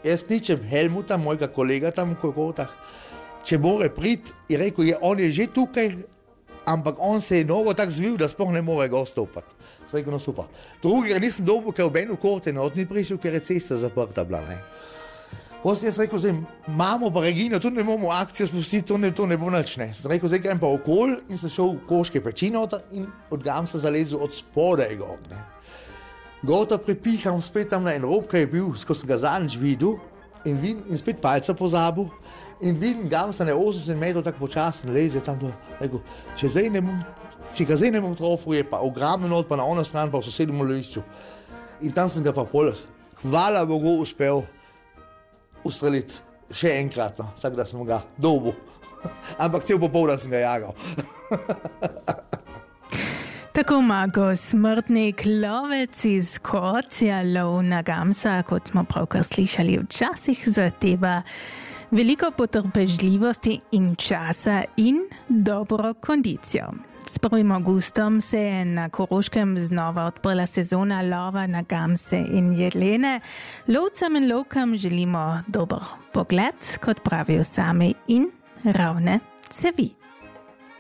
jaz kličem Helmuta, mojega kolega tam v Kokotah, če more priti, in rekel je, on je že tukaj, ampak on se je novo tako zvil, da sploh ne more ga stopati. Sem rekel, no super. Drugega nisem dobil, ker v eno korte ni prišel, ker je cesta zaprta bila, ne. Potem jaz rekel, zdaj, mamo pa Regino, tu ne bomo akcijo spustiti, to ne bo nič, ne. Sem rekel, zdaj grem pa okol in sem šel v Koške peči noter in od Gamsa zalezel od spodaj gor, ne. Gota pripiham spet tam na en rob, ki je bil, ko sem ga zadnjič videl, in spet palca pozabil, in vidim Gamsa na 80 metrov tako počasen leze tam dol. Rekel, če ga zdaj ne bom trofil, je pa ogromno not, pa na ono stran, pa v sosednjem lovišču. In tam sem ga pa hvala Bogu, uspel ustreliti še enkrat, no, tako da sem ga dobil. Ampak cel popoldan sem ga jagal. Tako Marko Smrtnik, lovec iz Korcija, lov na Gamsa, kot smo pravkar slišali, včasih zahteva veliko potrpežljivosti in časa in dobro kondicijo. S 1. augustom se je na Koroškem znova odprla sezona lova na gamse in jelene. Lovcem in lovkam želimo dober pogled, kot pravijo sami, in ravne cevi.